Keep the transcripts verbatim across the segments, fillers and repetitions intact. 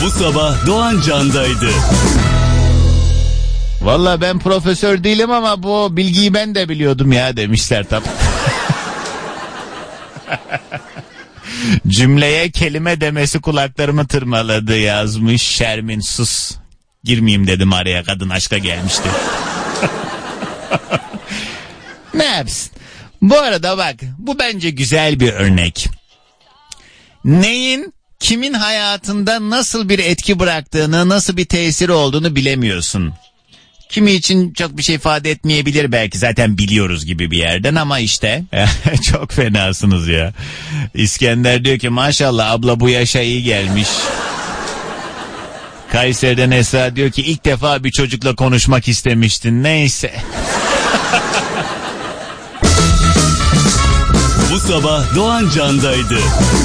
Bu sabah Doğan Can'daydı. Valla ben profesör değilim ama bu bilgiyi ben de biliyordum ya demişler tabii. Cümleye kelime demesi kulaklarımı tırmaladı yazmış Şermin. Sus. Girmeyeyim dedim araya, kadın aşka gelmişti. Ne yapsın? Bu arada bak, bu bence güzel bir örnek. Neyin kimin hayatında nasıl bir etki bıraktığını, nasıl bir tesiri olduğunu bilemiyorsun. Kimi için çok bir şey ifade etmeyebilir belki, zaten biliyoruz gibi bir yerden, ama işte çok fenasınız ya. İskender diyor ki maşallah abla bu yaşa iyi gelmiş. Kayseri'den Esra diyor ki ilk defa bir çocukla konuşmak istemiştin, neyse. Bu sabah Doğan Can'daydı.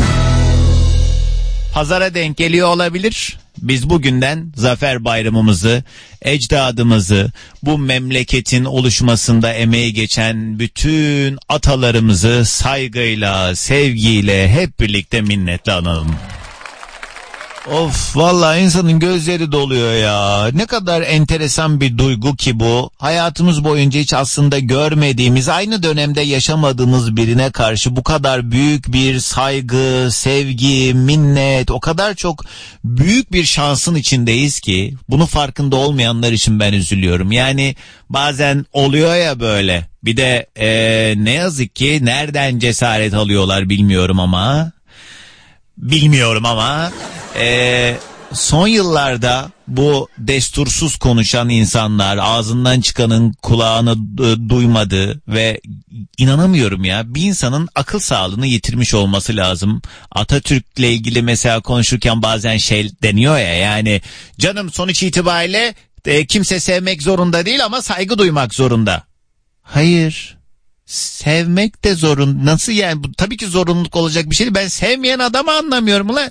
Pazara denk geliyor olabilir. Biz bugünden Zafer Bayramımızı, ecdadımızı, bu memleketin oluşmasında emeği geçen bütün atalarımızı saygıyla, sevgiyle hep birlikte minnetle analım. Of, vallahi insanın gözleri doluyor ya. Ne kadar enteresan bir duygu ki bu. Hayatımız boyunca hiç aslında görmediğimiz, aynı dönemde yaşamadığımız birine karşı bu kadar büyük bir saygı, sevgi, minnet, o kadar çok büyük bir şansın içindeyiz ki bunu farkında olmayanlar için ben üzülüyorum. Yani bazen oluyor ya böyle. Bir de ee, ne yazık ki nereden cesaret alıyorlar bilmiyorum ama bilmiyorum ama Ee, son yıllarda bu destursuz konuşan insanlar, ağzından çıkanın kulağını e, duymadı ve inanamıyorum ya, bir insanın akıl sağlığını yitirmiş olması lazım. Atatürk'le ilgili mesela konuşurken bazen şey deniyor ya, yani canım sonuç itibariyle e, kimse sevmek zorunda değil ama saygı duymak zorunda. Hayır. Sevmek de zorun. Nasıl yani? Bu tabii ki zorunluluk olacak bir şey. Ben sevmeyen adamı anlamıyorum ulan.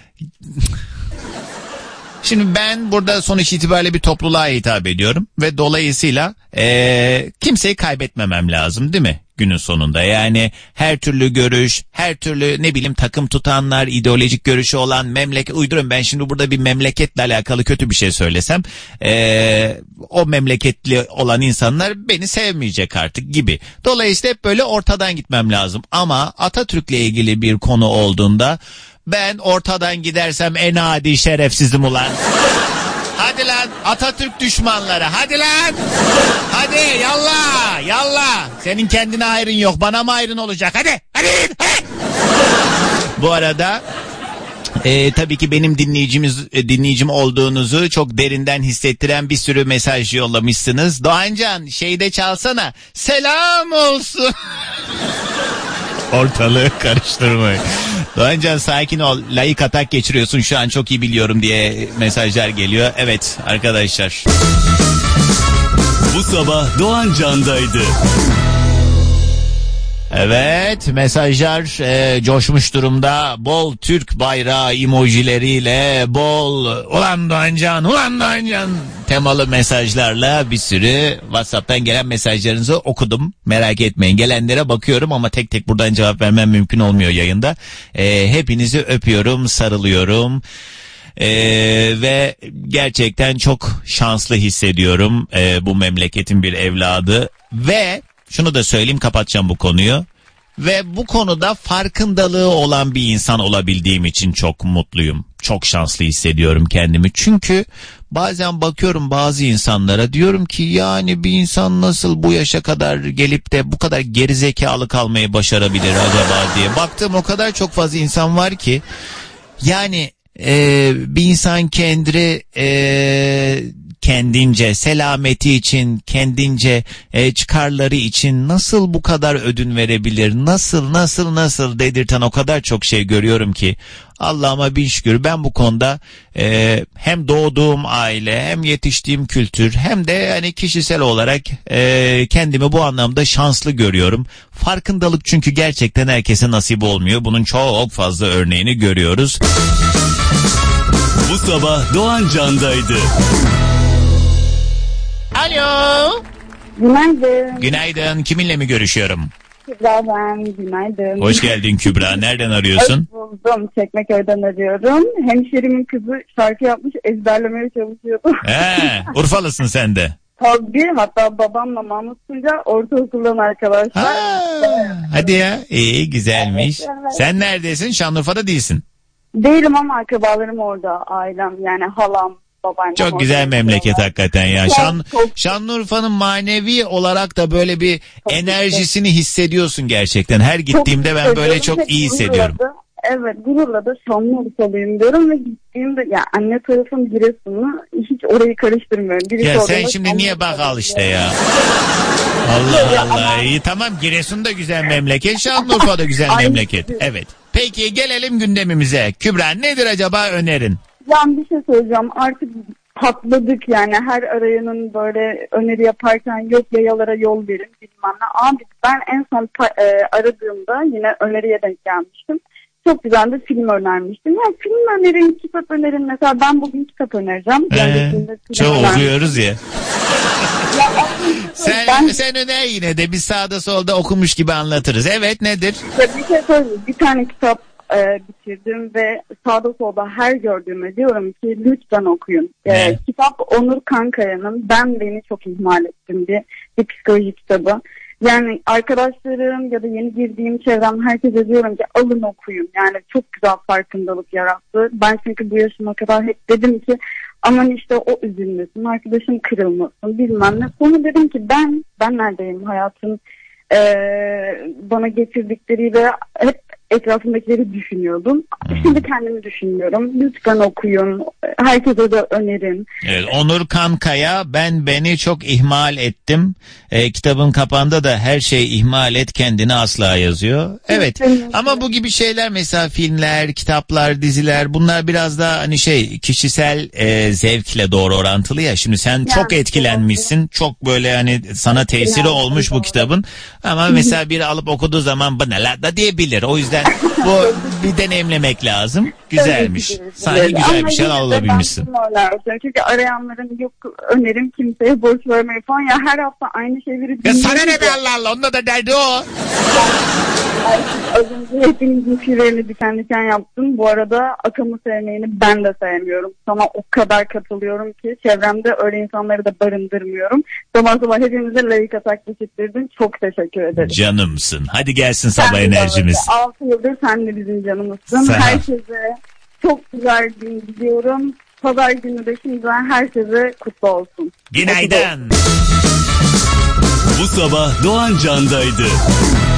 Şimdi ben burada sonuç itibariyle bir topluluğa hitap ediyorum ve dolayısıyla ee, kimseyi kaybetmemem lazım değil mi günün sonunda? Yani her türlü görüş, her türlü ne bileyim takım tutanlar, ideolojik görüşü olan memleket, uyduruyorum ben şimdi burada bir memleketle alakalı kötü bir şey söylesem ee, o memleketli olan insanlar beni sevmeyecek artık gibi. Dolayısıyla hep böyle ortadan gitmem lazım ama Atatürk'le ilgili bir konu olduğunda ben ortadan gidersem en adi şerefsizim ulan. Hadi lan Atatürk düşmanları, hadi lan. Hadi yallah yallah. Senin kendine hayrın yok, bana mı hayrın olacak? Hadi hadi hadi. Bu arada e, tabii ki benim dinleyicimiz e, dinleyicim olduğunuzu çok derinden hissettiren bir sürü mesaj yollamışsınız. Doğancan şeyde çalsana. Selam olsun. Ortalığı karıştırmayın. Doğancan sakin ol. Layık atak geçiriyorsun şu an, çok iyi biliyorum diye mesajlar geliyor. Evet arkadaşlar. Bu sabah Doğan Can'daydı. Evet, mesajlar e, coşmuş durumda. Bol Türk bayrağı emojileriyle, bol ulan Doğancan, ulan Doğancan temalı mesajlarla bir sürü WhatsApp'tan gelen mesajlarınızı okudum. Merak etmeyin, gelenlere bakıyorum ama tek tek buradan cevap vermem mümkün olmuyor yayında. E, hepinizi öpüyorum, sarılıyorum. Ee, ve gerçekten çok şanslı hissediyorum ee, bu memleketin bir evladı ve şunu da söyleyeyim, kapatacağım bu konuyu. Ve bu konuda farkındalığı olan bir insan olabildiğim için çok mutluyum. Çok şanslı hissediyorum kendimi. Çünkü bazen bakıyorum bazı insanlara, diyorum ki yani bir insan nasıl bu yaşa kadar gelip de bu kadar gerizekalı kalmayı başarabilir acaba diye. Baktığım o kadar çok fazla insan var ki yani e, bir insan kendi e, kendince selameti için, kendince e, çıkarları için nasıl bu kadar ödün verebilir, nasıl nasıl nasıl dedirten o kadar çok şey görüyorum ki Allah'ıma bin şükür ben bu konuda e, hem doğduğum aile, hem yetiştiğim kültür, hem de hani kişisel olarak e, kendimi bu anlamda şanslı görüyorum. Farkındalık çünkü gerçekten herkese nasip olmuyor. Bunun çok fazla örneğini görüyoruz. Bu sabah Doğan Can'daydı. Alo. Günaydın. Günaydın. Kiminle mi görüşüyorum? Kübra ben, günaydın. Hoş geldin Kübra. Nereden arıyorsun? Hoş buldum. Çekmeköy'den arıyorum. Hemşerimin kızı şarkı yapmış, ezberlemeye çalışıyordu. He, Urfalısın sen de. Tabii, hatta babamla Mahmut Tunca ortaokuldan arkadaşlar. Ha, hadi ya. İyi, güzelmiş. Evet, evet. Sen neredesin? Şanlıurfa'da değilsin. Değilim ama akrabalarım orada, ailem yani halam, babaannem. Çok güzel memleket hakikaten ya. Çok, Şan, çok. Şanlıurfa'nın manevi olarak da böyle bir enerjisini hissediyorsun gerçekten. Her gittiğimde ben böyle çok iyi hissediyorum. Da, evet, gururla da Şanlıurfa'lıyım diyorum ve gittiğimde ya anne tarafım Giresun'u, hiç orayı karıştırmıyorum. Birisi Ya sen orada şimdi niye bak al işte ya. Allah Allah. İyi tamam, Giresun da güzel memleket, Şanlıurfa da güzel memleket. Evet. Peki gelelim gündemimize. Kübra, nedir acaba önerin? Ben bir şey söyleyeceğim. Artık patladık yani, her arayanın böyle öneri yaparken yok yayalara yol verin bilmem ne. Abi ben en son pa- e, aradığımda yine öneriye denk gelmiştim. Çok güzel de film önermiştim. Ya film önerin, kitap önerin. Mesela ben bugün kitap önereceğim. Ee, çok okuyoruz ya. Ya, sen, ben, sen öner yine de, biz sağda solda okumuş gibi anlatırız. Evet, nedir? Bir şey söyleyeyim. Bir tane kitap e, bitirdim ve sağda solda her gördüğümde diyorum ki lütfen okuyun. E, kitap Onur Kankaya'nın Ben Beni Çok İhmal Ettim diye bir psikoloji kitabı. Yani arkadaşlarım ya da yeni girdiğim çevrem, herkese diyorum ki alın okuyun. Yani çok güzel farkındalık yarattı. Ben çünkü bu yaşıma kadar hep dedim ki aman işte o üzülmesin, arkadaşım kırılmasın bilmem ne. Sonra dedim ki ben, ben neredeyim hayatın e, bana getirdikleriyle hep etrafımdakileri düşünüyordum. Şimdi kendimi düşünüyorum. Lütfen okuyun. Herkese de önerin. Evet, Onur Kankaya Ben Beni Çok İhmal Ettim. E, kitabın kapağında da her şey ihmal et kendini asla yazıyor. Evet. Ama bu gibi şeyler, mesela filmler, kitaplar, diziler, bunlar biraz daha hani şey, kişisel e, zevkle doğru orantılı ya. Şimdi sen yani, çok etkilenmişsin. Çok böyle hani sana tesiri yani, olmuş bu kitabın. Ama mesela biri alıp okuduğu zaman bana la da diyebilir. O yüzden bu bir deneyimlemek lazım. Güzelmiş. Sanki güzel bir şey alabilmişsin. Çünkü arayanların yok önerim kimseye borç vermeyi falan, ya her hafta aynı şeyleri ya sana ne be Allah Allah, onda da derdi o. Az önce hepinizin tüylerini diken diken yaptım. Bu arada Akamı sevmeyeni ben de sevmiyorum. Sana o kadar katılıyorum ki çevremde öyle insanları da barındırmıyorum. Sabah sabah hepimize layık atak geçirttirdin. Çok teşekkür ederim. Canımsın. Hadi gelsin sabah enerjimiz. altı yıldır sen de bizim canımızsın. Sağ. Herkese çok güzel gün diliyorum. Pazar günü de şimdiden herkese kutlu olsun. Günaydın. Bu sabah Doğan Can'daydı.